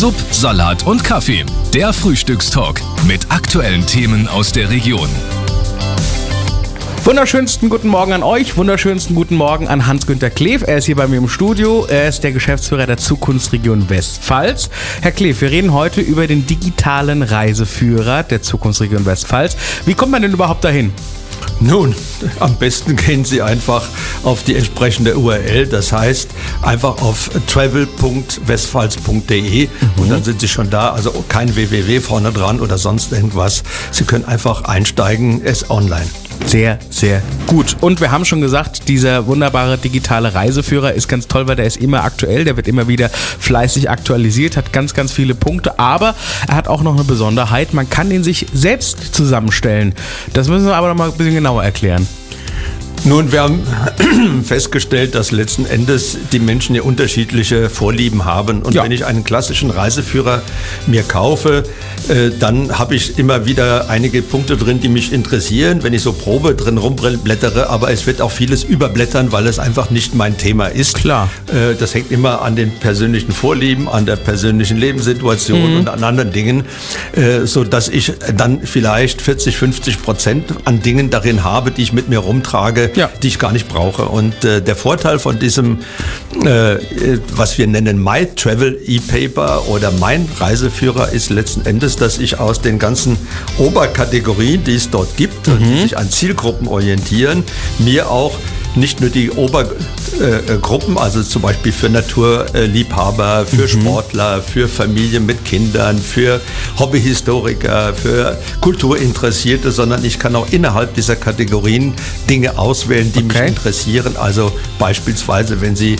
Sub, Salat und Kaffee. Der Frühstückstalk mit aktuellen Themen aus der Region. Wunderschönsten guten Morgen an euch, wunderschönsten guten Morgen an Hans-Günter Kleef. Er ist hier bei mir im Studio, er ist der Geschäftsführer der Zukunftsregion Westpfalz. Herr Kleef, wir reden heute über den digitalen Reiseführer der Zukunftsregion Westpfalz. Wie kommt man denn überhaupt dahin? Nun, am besten gehen Sie einfach auf die entsprechende URL, das heißt einfach auf travel.westpfalz.de und dann sind Sie schon da, also kein www vorne dran oder sonst irgendwas. Sie können einfach einsteigen, es ist online. Sehr, sehr gut. Und wir haben schon gesagt, dieser wunderbare digitale Reiseführer ist ganz toll, weil der ist immer aktuell, der wird immer wieder fleißig aktualisiert, hat ganz, ganz viele Punkte, aber er hat auch noch eine Besonderheit, man kann ihn sich selbst zusammenstellen. Das müssen wir aber noch mal ein bisschen genauer erklären. Nun, wir haben festgestellt, dass letzten Endes die Menschen ja unterschiedliche Vorlieben haben. Und wenn ich einen klassischen Reiseführer mir kaufe, dann habe ich immer wieder einige Punkte drin, die mich interessieren, wenn ich so Probe drin rumblättere. Aber es wird auch vieles überblättern, weil es einfach nicht mein Thema ist. Klar. Das hängt immer an den persönlichen Vorlieben, an der persönlichen Lebenssituation und an anderen Dingen, sodass ich dann vielleicht 40-50% an Dingen darin habe, die ich mit mir rumtrage, die ich gar nicht brauche. Und der Vorteil von diesem, was wir nennen My Travel E-Paper oder mein Reiseführer ist letzten Endes, dass ich aus den ganzen Oberkategorien, die es dort gibt und die sich an Zielgruppen orientieren, mir auch nicht nur die Obergruppen, also zum Beispiel für Naturliebhaber, für Sportler, für Familien mit Kindern, für Hobbyhistoriker, für Kulturinteressierte, sondern ich kann auch innerhalb dieser Kategorien Dinge auswählen, die mich interessieren. Also beispielsweise, wenn Sie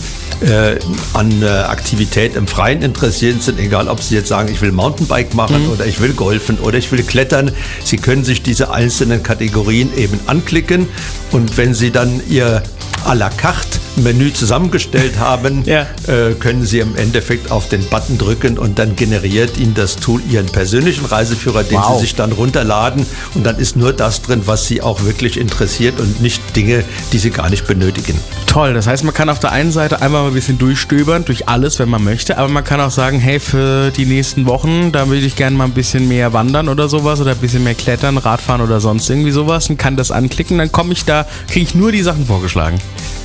an Aktivität im Freien interessiert sind, egal ob Sie jetzt sagen, ich will Mountainbike machen oder ich will golfen oder ich will klettern, Sie können sich diese einzelnen Kategorien eben anklicken und wenn Sie dann Ihr à la carte Menü zusammengestellt haben, können Sie im Endeffekt auf den Button drücken und dann generiert Ihnen das Tool Ihren persönlichen Reiseführer, den Sie sich dann runterladen und dann ist nur das drin, was Sie auch wirklich interessiert und nicht Dinge, die Sie gar nicht benötigen. Toll, das heißt, man kann auf der einen Seite einmal mal ein bisschen durchstöbern, durch alles, wenn man möchte, aber man kann auch sagen, hey, für die nächsten Wochen, da würde ich gerne mal ein bisschen mehr wandern oder sowas oder ein bisschen mehr klettern, Radfahren oder sonst irgendwie sowas und kann das anklicken, dann kriege ich nur die Sachen vorgeschlagen.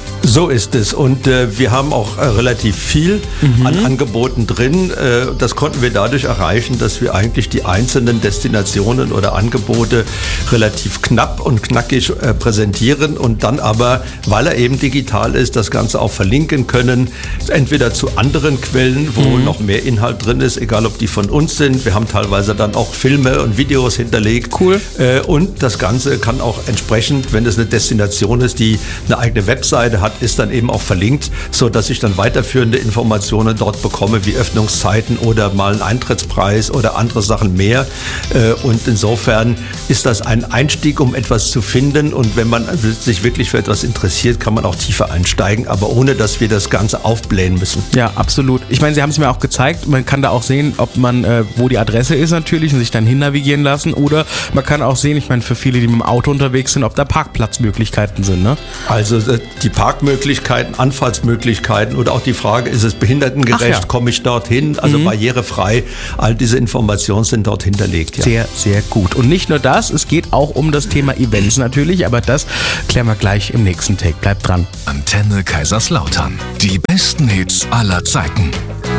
So ist es und wir haben auch relativ viel an Angeboten drin. Das konnten wir dadurch erreichen, dass wir eigentlich die einzelnen Destinationen oder Angebote relativ knapp und knackig präsentieren und dann aber, weil er eben digital ist, das Ganze auch verlinken können, entweder zu anderen Quellen, wo noch mehr Inhalt drin ist, egal ob die von uns sind. Wir haben teilweise dann auch Filme und Videos hinterlegt. Cool. Und das Ganze kann auch entsprechend, wenn es eine Destination ist, die eine eigene Webseite hat, ist dann eben auch verlinkt, so dass ich dann weiterführende Informationen dort bekomme, wie Öffnungszeiten oder mal einen Eintrittspreis oder andere Sachen mehr. Und insofern ist das ein Einstieg, um etwas zu finden. Und wenn man sich wirklich für etwas interessiert, kann man auch tiefer einsteigen, aber ohne, dass wir das Ganze aufblähen müssen. Ja, absolut. Ich meine, Sie haben es mir auch gezeigt. Man kann da auch sehen, ob man, wo die Adresse ist natürlich und sich dann hinnavigieren lassen. Oder man kann auch sehen, ich meine, für viele, die mit dem Auto unterwegs sind, ob da Parkplatzmöglichkeiten sind, ne? Also die Parkmöglichkeiten, Anfahrtsmöglichkeiten oder auch die Frage, ist es behindertengerecht, komme ich dorthin, also barrierefrei, all diese Informationen sind dort hinterlegt. Ja. Sehr, sehr gut. Und nicht nur das, es geht auch um das Thema Events natürlich, aber das klären wir gleich im nächsten Take. Bleibt dran. Antenne Kaiserslautern. Die besten Hits aller Zeiten.